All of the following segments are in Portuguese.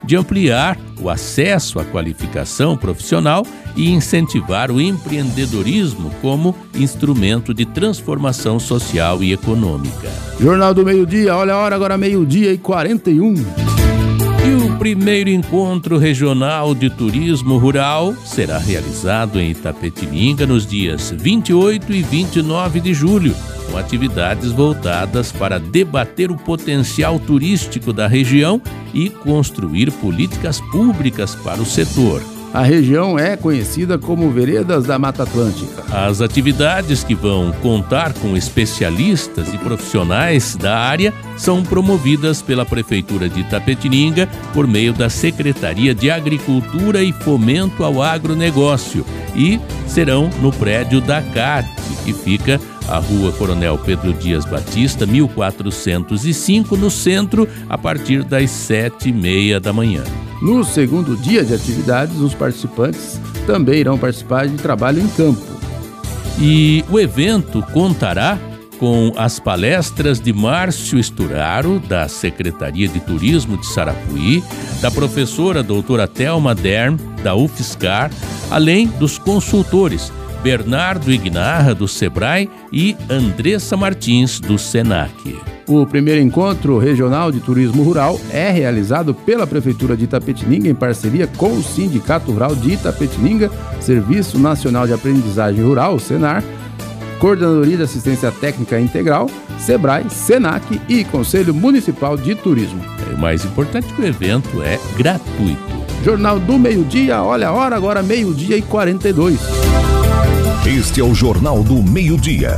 de ampliar o acesso à qualificação profissional e incentivar o empreendedorismo como instrumento de transformação social e econômica. Jornal do Meio-Dia, olha a hora, agora 12h41. E o primeiro encontro regional de turismo rural será realizado em Itapetininga nos dias 28 e 29 de julho, com atividades voltadas para debater o potencial turístico da região e construir políticas públicas para o setor. A região é conhecida como Veredas da Mata Atlântica. As atividades, que vão contar com especialistas e profissionais da área, são promovidas pela Prefeitura de Itapetininga por meio da Secretaria de Agricultura e Fomento ao Agronegócio e serão no prédio da CAT, que fica a Rua Coronel Pedro Dias Batista, 1405, no centro, a partir das 7h30 da manhã. No segundo dia de atividades, os participantes também irão participar de trabalho em campo. E o evento contará com as palestras de Márcio Esturaro, da Secretaria de Turismo de Sarapuí, da professora doutora Thelma Derm, da UFSCar, além dos consultores Bernardo Ignarra, do Sebrae, e Andressa Martins, do Senac. O primeiro encontro regional de turismo rural é realizado pela Prefeitura de Itapetininga em parceria com o Sindicato Rural de Itapetininga, Serviço Nacional de Aprendizagem Rural, Senar, Coordenadoria de Assistência Técnica Integral, Sebrae, Senac e Conselho Municipal de Turismo. O mais importante é que o evento é gratuito. Jornal do Meio-Dia, olha a hora, agora 12h42. Este é o Jornal do Meio-Dia.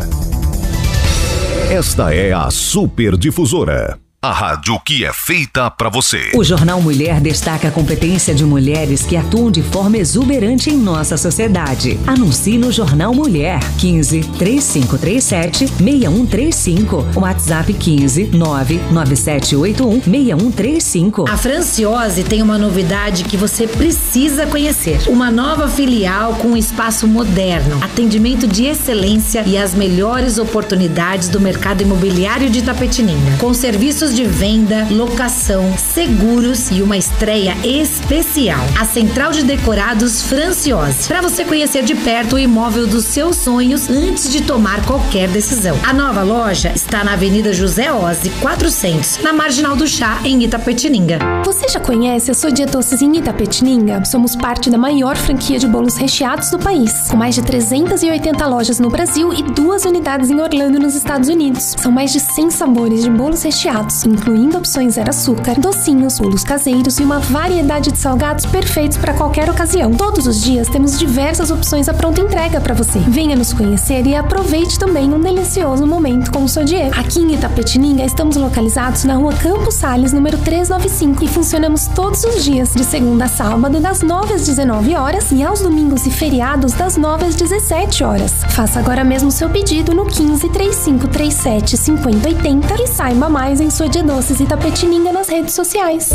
Esta é a Super Difusora. A rádio que é feita para você. O Jornal Mulher destaca a competência de mulheres que atuam de forma exuberante em nossa sociedade. Anuncie no Jornal Mulher 15 3537 6135. WhatsApp 15 99781 6135. A Franciose tem uma novidade que você precisa conhecer. Uma nova filial com um espaço moderno, atendimento de excelência e as melhores oportunidades do mercado imobiliário de Itapetininga. Com serviços de venda, locação, seguros e uma estreia especial. A Central de Decorados Franciose. Para você conhecer de perto o imóvel dos seus sonhos antes de tomar qualquer decisão. A nova loja está na Avenida José Ozzi, 400, na Marginal do Chá, em Itapetininga. Você já conhece a Sodier Doces em Itapetininga? Somos parte da maior franquia de bolos recheados do país, com mais de 380 lojas no Brasil e 2 unidades em Orlando, nos Estados Unidos. São mais de 100 sabores de bolos recheados, incluindo opções zero açúcar, docinhos, bolos caseiros e uma variedade de salgados perfeitos para qualquer ocasião. Todos os dias temos diversas opções à pronta entrega para você. Venha nos conhecer e aproveite também um delicioso momento com o Sodier. Aqui em Itapetininga estamos localizados na Rua Campos Sales, número 395, e funcionamos todos os dias, de segunda a sábado, das 9 às 19 horas e aos domingos e feriados, das 9 às 17 horas. Faça agora mesmo seu pedido no 15 3537 5080 e saiba mais em Sodier Doces Itapetininga nas redes sociais.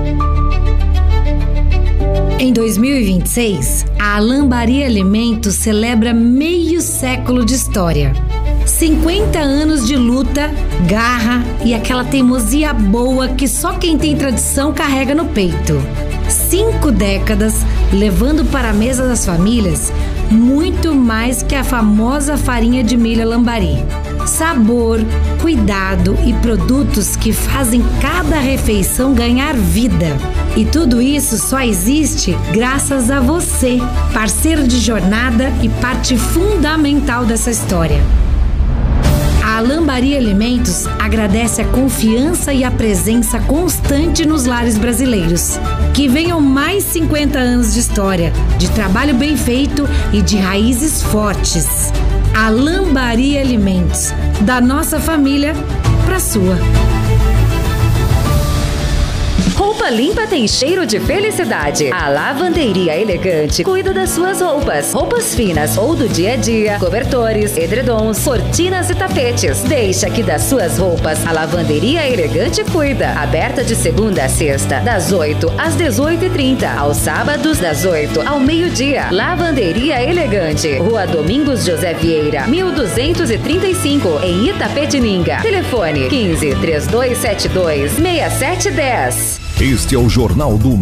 Em 2026, a Lambari Alimentos celebra meio século de história. 50 anos de luta, garra e aquela teimosia boa que só quem tem tradição carrega no peito. 5 décadas levando para a mesa das famílias muito mais que a famosa farinha de milho Lambari. Sabor, cuidado e produtos que fazem cada refeição ganhar vida. E tudo isso só existe graças a você, parceiro de jornada e parte fundamental dessa história. A Lambari Alimentos agradece a confiança e a presença constante nos lares brasileiros. Que venham mais 50 anos de história, de trabalho bem feito e de raízes fortes. A Lambari Alimentos, da nossa família para a sua. Roupa limpa tem cheiro de felicidade. A Lavanderia Elegante cuida das suas roupas. Roupas finas ou do dia a dia, cobertores, edredons, cortinas e tapetes. Deixa que das suas roupas a Lavanderia Elegante cuida. Aberta de segunda a sexta, das 8 às 18h30. Aos sábados, das 8 ao meio-dia. Lavanderia Elegante. Rua Domingos José Vieira, 1235, em Itapetininga. Telefone 15 3272 6710. Este é o Jornal do